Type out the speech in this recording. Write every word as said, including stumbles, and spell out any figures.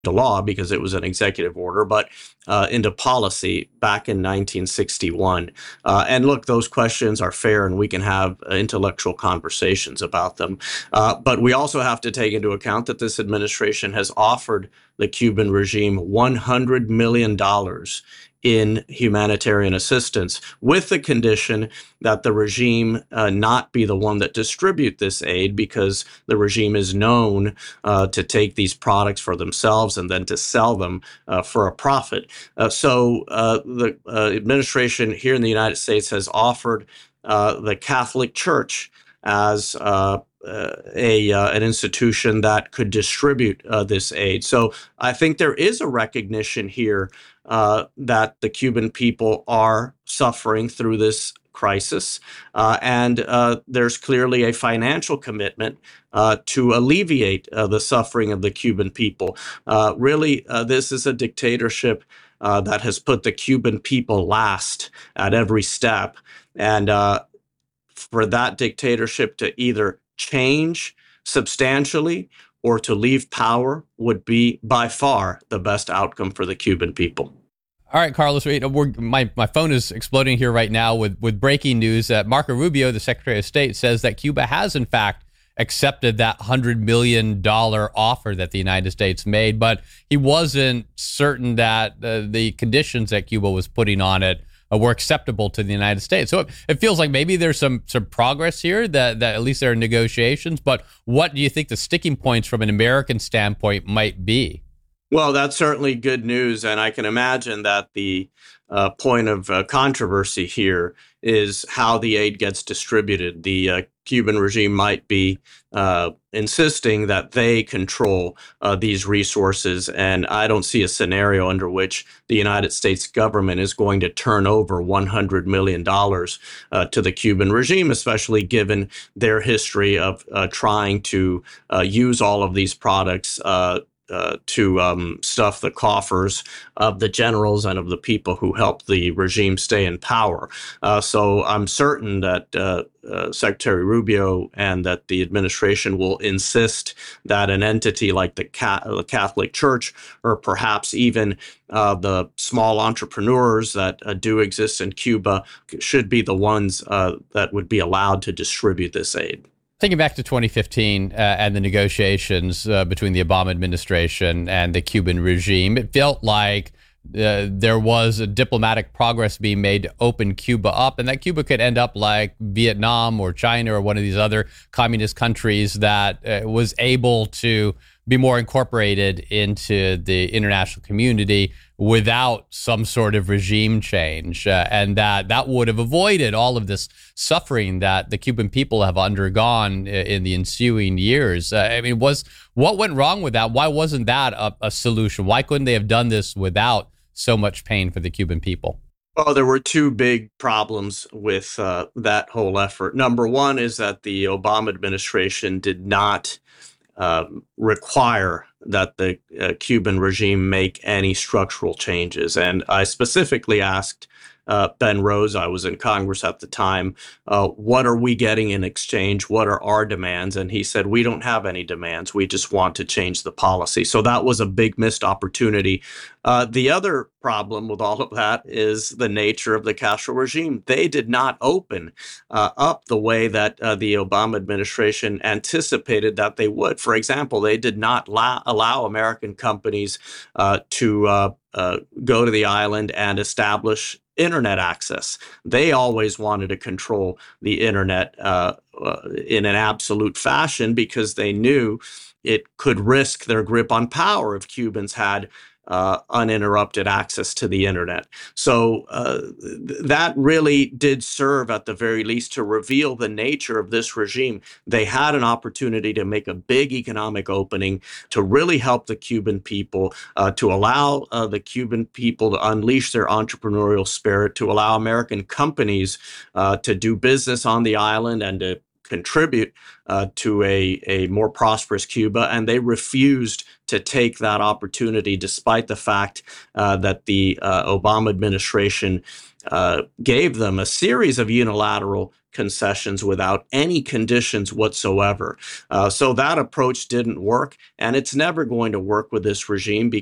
law because it was an executive order, but uh, into policy back in nineteen sixty-one. Uh, and look, those questions are fair and we can have uh, intellectual conversations about them. Uh, but we also have to take into account that this administration has offered the Cuban regime one hundred million dollars in humanitarian assistance with the condition that the regime uh, not be the one that distribute this aid, because the regime is known uh, to take these products for themselves and then to sell them uh, for a profit. Uh, so uh, the uh, administration here in the United States has offered uh, the Catholic Church as uh, uh, a uh, an institution that could distribute uh, this aid. So I think there is a recognition here uh, that the Cuban people are suffering through this crisis, uh, and uh, there's clearly a financial commitment uh, to alleviate uh, the suffering of the Cuban people. Uh, really, uh, this is a dictatorship uh, that has put the Cuban people last at every step, and uh, for that dictatorship to either change substantially or to leave power would be by far the best outcome for the Cuban people. All right, Carlos, we're, my, my phone is exploding here right now with, with breaking news that Marco Rubio, the Secretary of State, says that Cuba has, in fact, accepted that one hundred million dollars offer that the United States made, but he wasn't certain that uh, the conditions that Cuba was putting on it uh, were acceptable to the United States. So it, it feels like maybe there's some some progress here, that, that at least there are negotiations, but what do you think the sticking points from an American standpoint might be? Well, that's certainly good news, and I can imagine that the uh, point of uh, controversy here is how the aid gets distributed. The uh, Cuban regime might be uh, insisting that they control uh, these resources, and I don't see a scenario under which the United States government is going to turn over one hundred million dollars uh, to the Cuban regime, especially given their history of uh, trying to uh, use all of these products uh, Uh, to um, stuff the coffers of the generals and of the people who helped the regime stay in power. Uh, so I'm certain that uh, uh, Secretary Rubio and that the administration will insist that an entity like the, Ca- the Catholic Church, or perhaps even uh, the small entrepreneurs that uh, do exist in Cuba, should be the ones uh, that would be allowed to distribute this aid. Thinking back to twenty fifteen uh, and the negotiations uh, between the Obama administration and the Cuban regime, it felt like uh, there was a diplomatic progress being made to open Cuba up, and that Cuba could end up like Vietnam or China or one of these other communist countries that uh, was able to be more incorporated into the international community without some sort of regime change, uh, and that that would have avoided all of this suffering that the Cuban people have undergone in the ensuing years. Uh, I mean, was what went wrong with that? Why wasn't that a, a solution? Why couldn't they have done this without so much pain for the Cuban people? Well, there were two big problems with uh, that whole effort. Number one is that the Obama administration did not Uh, require that the uh, Cuban regime make any structural changes. And I specifically asked uh, Ben Rose, I was in Congress at the time, uh, what are we getting in exchange? What are our demands? And he said, we don't have any demands. We just want to change the policy. So that was a big missed opportunity. Uh, the other problem with all of that is the nature of the Castro regime. They did not open uh, up the way that uh, the Obama administration anticipated that they would. For example, they did not la- allow American companies uh, to uh, uh, go to the island and establish internet access. They always wanted to control the internet uh, uh, in an absolute fashion because they knew it could risk their grip on power if Cubans had uh, uninterrupted access to the internet. So uh, th- that really did serve, at the very least, to reveal the nature of this regime. They had an opportunity to make a big economic opening, to really help the Cuban people, uh, to allow uh, the Cuban people to unleash their entrepreneurial spirit, to allow American companies uh, to do business on the island and to contribute uh, to a, a more prosperous Cuba, and they refused to take that opportunity, despite the fact uh, that the uh, Obama administration uh, gave them a series of unilateral concessions without any conditions whatsoever. Uh, so that approach didn't work, and it's never going to work with this regime.